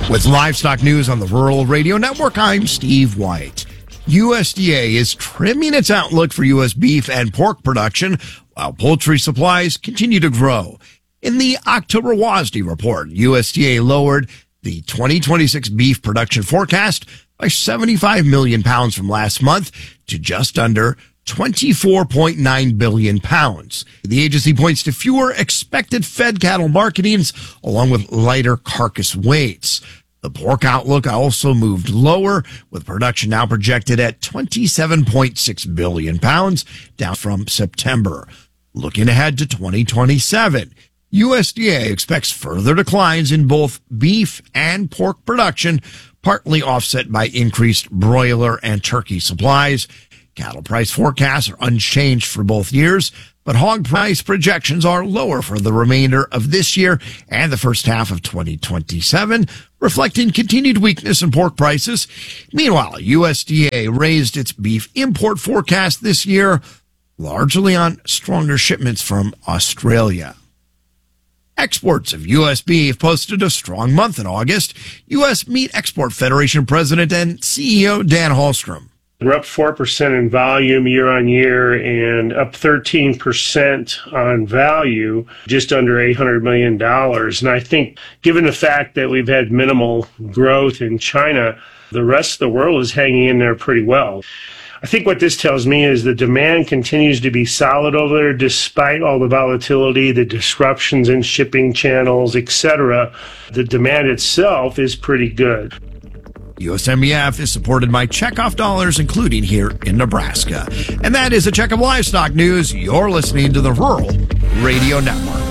With livestock news on the Rural Radio Network, I'm Steve White. USDA is trimming its outlook for U.S. beef and pork production while poultry supplies continue to grow. In the October WASDE report, USDA lowered the 2026 beef production forecast by 75 million pounds from last month to just under 24.9 billion pounds. The agency points to fewer expected fed cattle marketings along with lighter carcass weights. The pork outlook also moved lower, with production now projected at 27.6 billion pounds, down from September. Looking ahead to 2027, USDA expects further declines in both beef and pork production, partly offset by increased broiler and turkey supplies. Cattle price forecasts are unchanged for both years, but hog price projections are lower for the remainder of this year and the first half of 2027, reflecting continued weakness in pork prices. Meanwhile, USDA raised its beef import forecast this year, largely on stronger shipments from Australia. Exports of U.S. beef posted a strong month in August. U.S. Meat Export Federation President and CEO Dan Hallstrom. We're up 4% in volume year on year and up 13% on value, just under $800 million. And I think given the fact that we've had minimal growth in China, the rest of the world is hanging in there pretty well. I think what this tells me is the demand continues to be solid over there despite all the volatility, the disruptions in shipping channels, etc. The demand itself is pretty good. USMBF is supported by checkoff dollars, including here in Nebraska. And that is a check of livestock news. You're listening to the Rural Radio Network.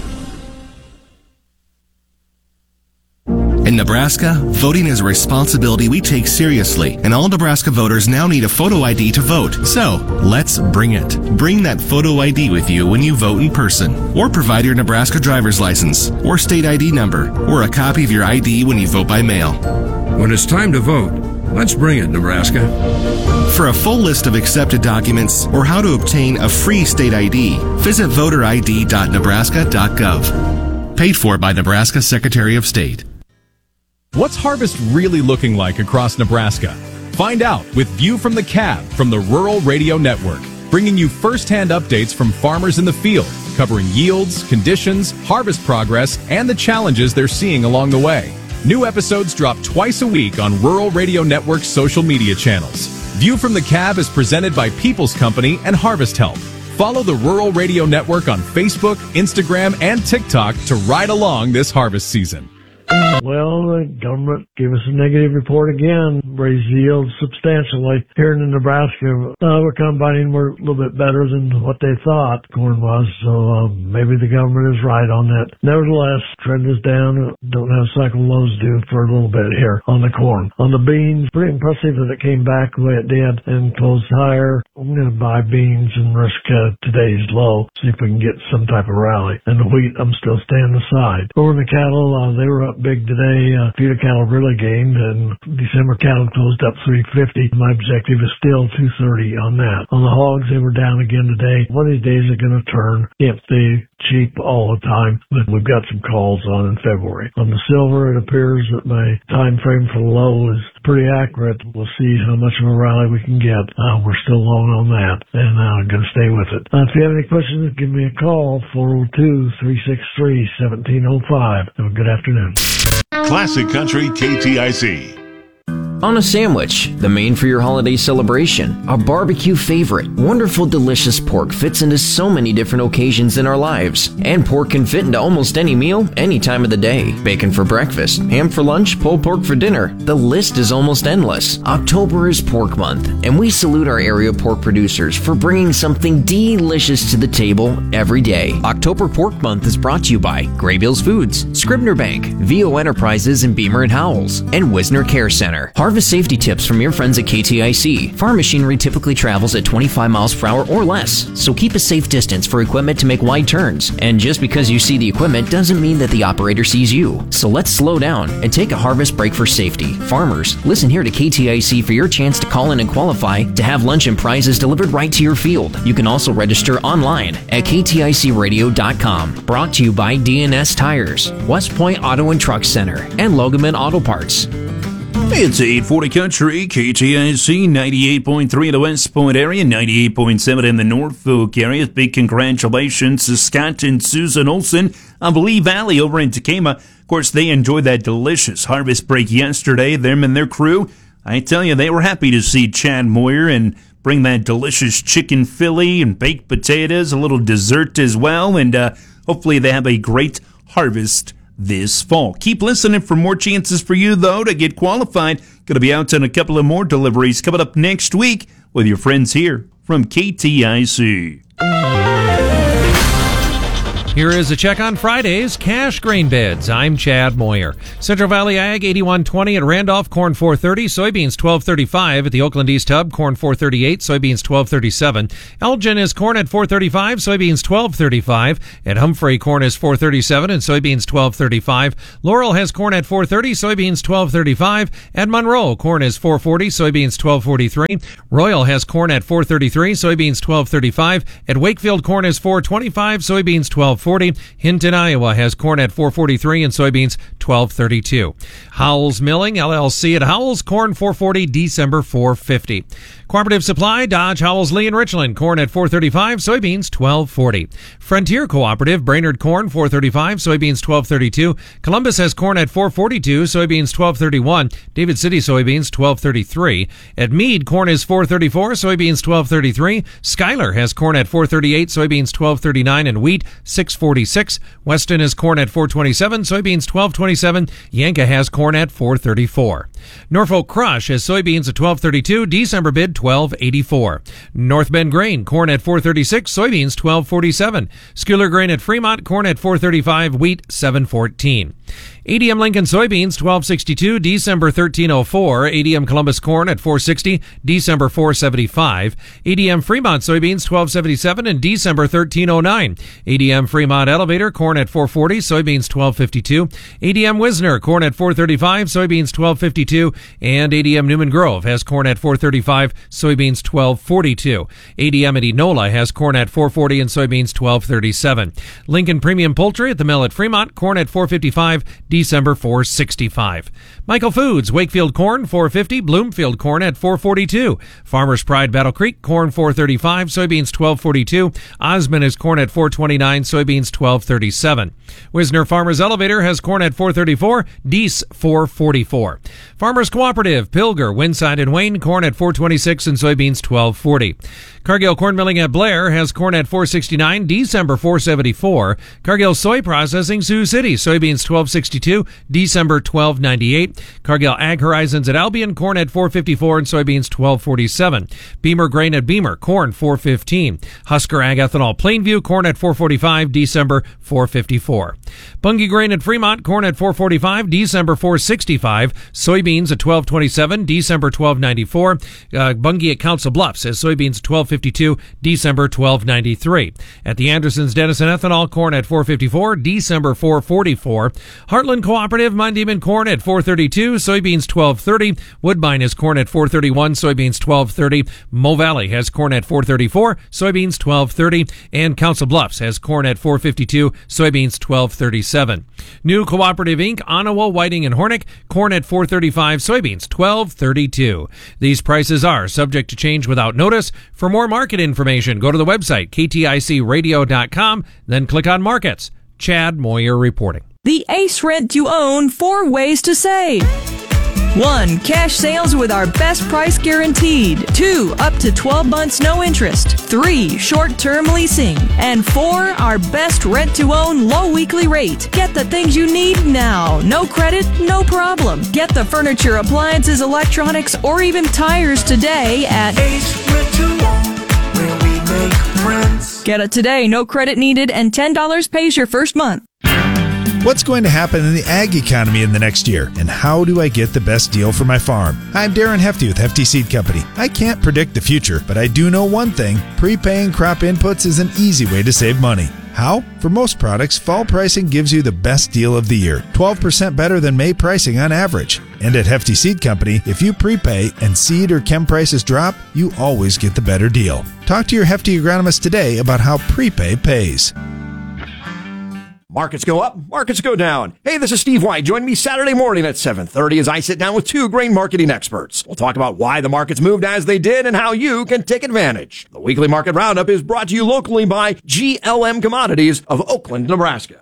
In Nebraska, voting is a responsibility we take seriously, and all Nebraska voters now need a photo ID to vote. So, let's bring it. Bring that photo ID with you when you vote in person, or provide your Nebraska driver's license, or state ID number, or a copy of your ID when you vote by mail. When it's time to vote, let's bring it, Nebraska. For a full list of accepted documents or how to obtain a free state ID, visit voterid.nebraska.gov. Paid for by Nebraska Secretary of State. What's harvest really looking like across Nebraska? Find out with View from the Cab from the Rural Radio Network, bringing you first-hand updates from farmers in the field, covering yields, conditions, harvest progress, and the challenges they're seeing along the way. New episodes drop twice a week on Rural Radio Network's social media channels. View from the Cab is presented by People's Company and Harvest Help. Follow the Rural Radio Network on Facebook, Instagram, and TikTok to ride along this harvest season. Well, the government gave us a negative report again, raised yields substantially. Here in Nebraska, we're combining were a little bit better than what they thought corn was, so maybe the government is right on that. Nevertheless, trend is down. Don't have cycle lows due for a little bit here on the corn. On the beans, pretty impressive that it came back the way it did and closed higher. I'm going to buy beans and risk today's low, see if we can get some type of rally. And the wheat, I'm still staying aside. Over in the cattle, they were up big today. Feeder cattle really gained, and December cattle closed up 350. My objective is still 230 on that. On the hogs, they were down again today. One of these days they're going to turn. Can't stay cheap all the time, but we've got some calls on in February. On the silver, it appears that my time frame for the low is pretty accurate. We'll see how much of a rally we can get. We're still long on that, and I'm going to stay with it. If you have any questions, give me a call, 402-363-1705. Have a good afternoon. Classic Country KTIC. On a sandwich, the main for your holiday celebration, a barbecue favorite. Wonderful, delicious pork fits into so many different occasions in our lives. And pork can fit into almost any meal, any time of the day. Bacon for breakfast, ham for lunch, pulled pork for dinner. The list is almost endless. October is Pork Month, and we salute our area pork producers for bringing something delicious to the table every day. October Pork Month is brought to you by Gray Bills Foods, Scribner Bank, VO Enterprises in Beamer and Howells, and Wisner Care Center. Harvest Harvest safety tips from your friends at KTIC. Farm machinery typically travels at 25 miles per hour or less, so keep a safe distance for equipment to make wide turns. And just because you see the equipment doesn't mean that the operator sees you. So let's slow down and take a harvest break for safety. Farmers, listen here to KTIC for your chance to call in and qualify to have lunch and prizes delivered right to your field. You can also register online at kticradio.com. Brought to you by DNS Tires, West Point Auto and Truck Center, and Logaman Auto Parts. It's 840 Country, KTIC 98.3 in the West Point area, 98.7 in the Norfolk area. Big congratulations to Scott and Susan Olson of Lee Valley over in Tekamah. Of course, they enjoyed that delicious harvest break yesterday, them and their crew. I tell you, they were happy to see Chad Moyer and bring that delicious chicken Philly and baked potatoes, a little dessert as well, and hopefully they have a great harvest this fall. Keep listening for more chances for you, though, to get qualified. Going to be out on a couple of more deliveries coming up next week with your friends here from KTIC. Here is a check on Friday's cash grain beds. I'm Chad Moyer. Central Valley Ag 81.20 at Randolph, corn 4.30, soybeans 12.35 at the Oakland East Hub, corn 4.38, soybeans 12.37. Elgin is corn at 4.35, soybeans 12.35. At Humphrey, corn is 4.37 and soybeans 12.35. Laurel has corn at 4.30, soybeans 12.35. At Monroe, corn is 4.40, soybeans 12.43. Royal has corn at 4.33, soybeans 12.35. At Wakefield, corn is 4.25, soybeans 12.40. Hinton, Iowa has corn at 4.43 and soybeans 12.32. Howells Milling LLC at Howells, corn 4.40, December 4.50. Cooperative Supply, Dodge, Howells, Lee, and Richland, corn at 4.35, soybeans 12.40. Frontier Cooperative, Brainerd, corn 4.35, soybeans 12.32. Columbus has corn at 4.42, soybeans 12.31. David City soybeans 12.33. At Meade, corn is 4.34, soybeans 12.33. Schuyler has corn at 4.38, soybeans 12.39, and wheat 6.46. Weston has corn at 4.27, soybeans 12.27. Yanka has corn at 4.34. Norfolk Crush has soybeans at 12.32, December bid 12.84. North Bend Grain, corn at 4.36, soybeans 12.47. Schuyler Grain at Fremont, corn at 4.35, wheat 7.14. ADM Lincoln soybeans 12.62, December 13.04. ADM Columbus corn at 4.60, December 4.75. ADM Fremont soybeans 12.77 and December 13.09. ADM Fremont Elevator corn at 4.40, soybeans 12.52. ADM Wisner corn at 4.35, soybeans 12.52, and ADM Newman Grove has corn at 4.35, soybeans 12.42. ADM at Enola has corn at 4.40 and soybeans 12.37. Lincoln Premium Poultry at the mill at Fremont, corn at 4.55, December 4.65. Michael Foods, Wakefield corn 4.50, Bloomfield corn at 4.42. Farmers Pride Battle Creek corn 4.35, soybeans 12.42. Osmond is corn at 4.29, soybeans 12.37. Wisner Farmers Elevator has corn at 4.34, Deese 4.44. Farmers Cooperative, Pilger, Winside and Wayne corn at 4.26 and soybeans 12.40. Cargill Corn Milling at Blair has corn at 4.69, December 4.74. Cargill Soy Processing, Sioux City, soybeans 12.62, December 12.98. Cargill Ag Horizons at Albion, corn at 4.54 and soybeans 12.47. Beamer Grain at Beamer, corn 4.15. Husker Ag Ethanol Plainview, corn at 4.45, December 4.54. Bunge Grain at Fremont, corn at 4.45, December 4.65. Soybeans at 12.27, December 12.94. Bunge at Council Bluffs has soybeans at 12.52, December 12.93. At the Andersons Denison Ethanol, corn at 4.54, December 4.44. Heartland Cooperative, Mundyman corn at 4.32, soybeans 12.30. Woodbine has corn at 4.31, soybeans 12.30. Mo Valley has corn at 4.34, soybeans 12.30. And Council Bluffs has corn at 4.52, soybeans 12.37. New Cooperative Inc., Onawa, Whiting, and Hornick, corn at 4.35, soybeans 12.32. These prices are subject to change without notice. For more market information, go to the website, kticradio.com, then click on Markets. Chad Moyer reporting. The Ace Rent to Own 4 ways to save. 1. Cash sales with our best price guaranteed. 2. Up to 12 months no interest. 3. Short-term leasing. And 4. Our best rent-to-own low weekly rate. Get the things you need now. No credit, no problem. Get the furniture, appliances, electronics, or even tires today at Ace Rent-to-Own, where we make friends. Get it today, no credit needed, and $10 pays your first month. What's going to happen in the ag economy in the next year? And how do I get the best deal for my farm? I'm Darren Hefty with Hefty Seed Company. I can't predict the future, but I do know one thing. Prepaying crop inputs is an easy way to save money. How? For most products, fall pricing gives you the best deal of the year, 12% better than May pricing on average. And at Hefty Seed Company, if you prepay and seed or chem prices drop, you always get the better deal. Talk to your Hefty agronomist today about how prepay pays. Markets go up, markets go down. Hey, this is Steve White. Join me Saturday morning at 7:30 as I sit down with two grain marketing experts. We'll talk about why the markets moved as they did and how you can take advantage. The weekly market roundup is brought to you locally by GLM Commodities of Oakland, Nebraska.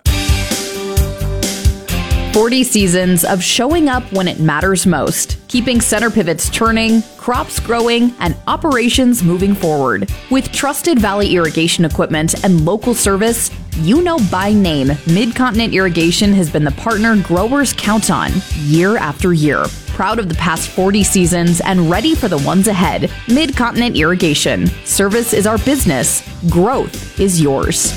40 seasons of showing up when it matters most, keeping center pivots turning, crops growing, and operations moving forward. With trusted Valley irrigation equipment and local service, you know by name, Mid-Continent Irrigation has been the partner growers count on year after year. Proud of the past 40 seasons and ready for the ones ahead. Mid-Continent Irrigation. Service is our business. Growth is yours.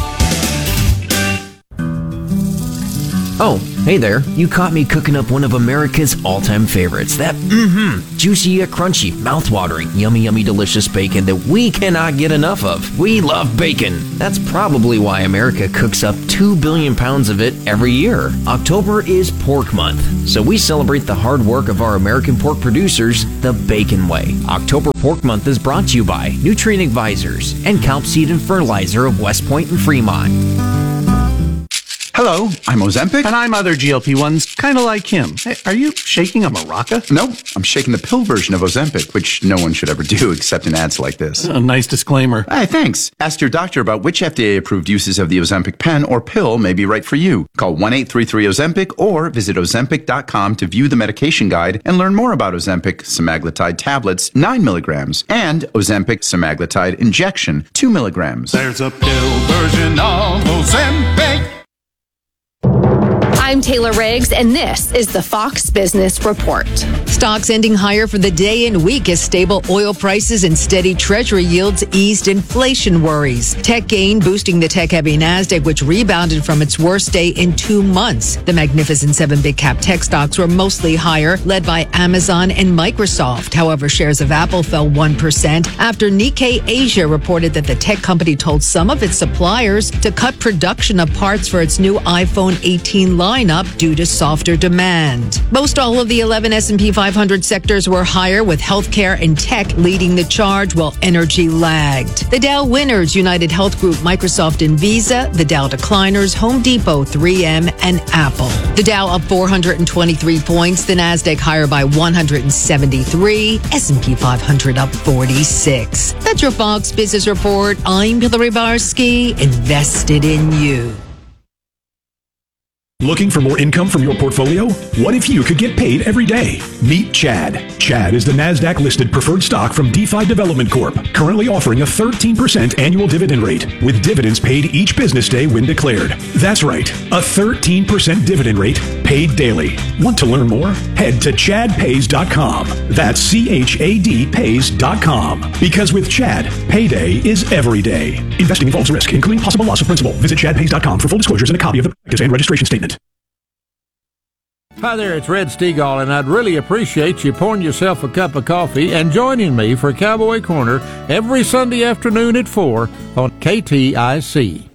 Oh, hey there. You caught me cooking up one of America's all-time favorites. That juicy yet crunchy, mouth-watering, yummy delicious bacon that we cannot get enough of. We love bacon. That's probably why America cooks up 2 billion pounds of it every year. October is Pork Month, so we celebrate the hard work of our American pork producers the bacon way. October Pork Month is brought to you by Nutrient Advisors and Calp Seed and Fertilizer of West Point and Fremont. Hello, I'm Ozempic. And I'm other GLP-1s, kind of like him. Hey, are you shaking a maraca? No, I'm shaking the pill version of Ozempic, which no one should ever do except in ads like this. A nice disclaimer. Hey, thanks. Ask your doctor about which FDA-approved uses of the Ozempic pen or pill may be right for you. Call 1-833-OZEMPIC or visit Ozempic.com to view the medication guide and learn more about Ozempic semaglutide tablets, 9 milligrams, and Ozempic semaglutide injection, 2 milligrams. There's a pill version of Ozempic. I'm Taylor Riggs, and this is the Fox Business Report. Stocks ending higher for the day and week as stable oil prices and steady treasury yields eased inflation worries. Tech gain boosting the tech-heavy NASDAQ, which rebounded from its worst day in 2 months. The Magnificent Seven big-cap tech stocks were mostly higher, led by Amazon and Microsoft. However, shares of Apple fell 1% after Nikkei Asia reported that the tech company told some of its suppliers to cut production of parts for its new iPhone 18 lineup due to softer demand. Most all of the 11 S&P 500 sectors were higher, with healthcare and tech leading the charge while energy lagged. The Dow winners: United Health Group, Microsoft, and Visa. The Dow decliners: Home Depot, 3M, and Apple. The Dow up 423 points. The NASDAQ higher by 173. S&P 500 up 46. That's your Fox Business Report. I'm Hillary Barsky, invested in you. Looking for more income from your portfolio? What if you could get paid every day? Meet Chad. Chad is the NASDAQ-listed preferred stock from DeFi Development Corp., currently offering a 13% annual dividend rate, with dividends paid each business day when declared. That's right, a 13% dividend rate paid daily. Want to learn more? Head to chadpays.com. That's CHAD pays.com. Because with Chad, payday is every day. Investing involves risk, including possible loss of principal. Visit chadpays.com for full disclosures and a copy of the practice and registration statement. Hi there, it's Red Stegall, and I'd really appreciate you pouring yourself a cup of coffee and joining me for Cowboy Corner every Sunday afternoon at 4 on KTIC.